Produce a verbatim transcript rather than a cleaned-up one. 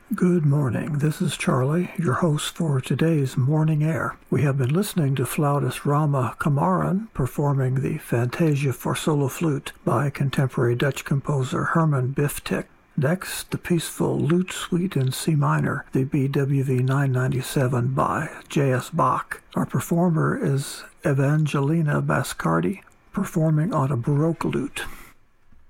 Good morning. This is Charlie, your host for today's Morning Air. We have been listening to flautist Rama Kamaran performing the Fantasia for solo flute by contemporary Dutch composer Herman Biftik. Next, the peaceful lute suite in C minor, the B W V nine ninety-seven by J S Bach. Our performer is Evangelina Bascardi, performing on a Baroque lute.